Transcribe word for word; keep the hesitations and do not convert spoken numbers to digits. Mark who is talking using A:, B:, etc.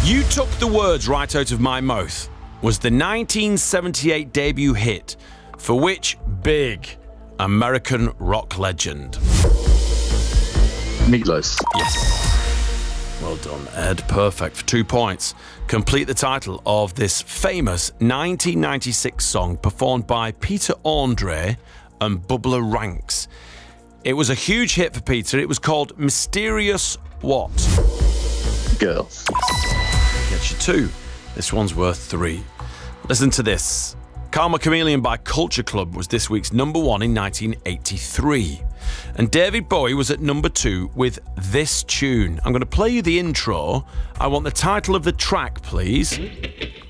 A: You Took the Words Right Out of My Mouth was the nineteen seventy-eight debut hit for which big American rock legend?
B: Meatloaf.
A: Yes. Well done, Ed. Perfect for two points. Complete the title of this famous nineteen ninety-six song performed by Peter Andre and Bubba Ranks. It was a huge hit for Peter. It was called Mysterious What?
B: Girl.
A: Gets you two. This one's worth three. Listen to this. Karma Chameleon by Culture Club was this week's number one in nineteen eighty-three. And David Bowie was at number two with this tune. I'm going to play you the intro. I want the title of the track, please.